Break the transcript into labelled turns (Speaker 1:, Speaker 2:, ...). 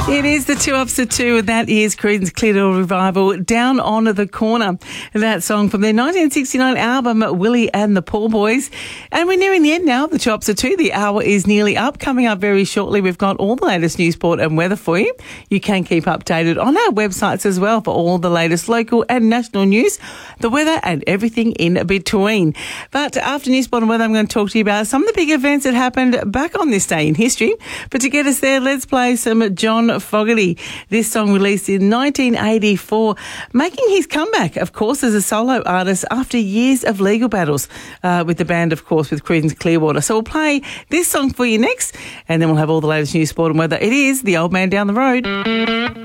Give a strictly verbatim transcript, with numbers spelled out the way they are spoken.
Speaker 1: It is the two ups to two, and that is Creedence Clearwater Revival, Down on the Corner. That song from their nineteen sixty-nine album, Willie and the Poor Boys. And we're nearing the end now, the two ups to two. The hour is nearly up. Coming up very shortly, we've got all the latest news, sport and weather for you. You can keep updated on our websites as well for all the latest local and national news, the weather and everything in between. But after news, sport and weather, I'm going to talk to you about some of the big events that happened back on this day in history. But to get us there, let's play some John Fogerty. This song released in nineteen eighty-four, making his comeback, of course, as a solo artist after years of legal battles uh, with the band, of course, with Creedence Clearwater. So we'll play this song for you next, and then we'll have all the latest news, sport and weather. It is The Old Man Down the Road.